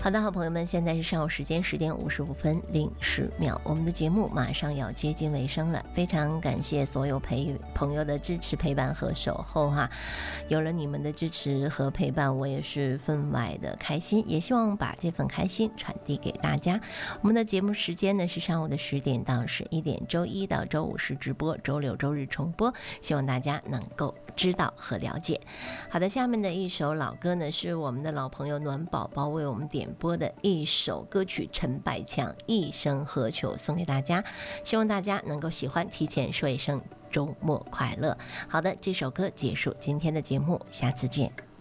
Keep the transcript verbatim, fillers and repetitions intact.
好的，好朋友们，现在是上午时间十点五十五分零十秒，我们的节目马上要接近尾声了。非常感谢所有陪朋友的支持、陪伴和守候哈，有了你们的支持和陪伴，我也是分外的开心，也希望把这份开心传递给大家。我们的节目时间呢是上午的十点到十一点，周一到周五是直播，周六周日重播，希望大家能够知道和了解。好的，下面的一首老歌呢是我们的老朋友暖宝宝为我们点播的一首歌曲，陈百强《一生何求》送给大家，希望大家能够喜欢，提前说一声周末快乐。好的，这首歌结束今天的节目，下次见。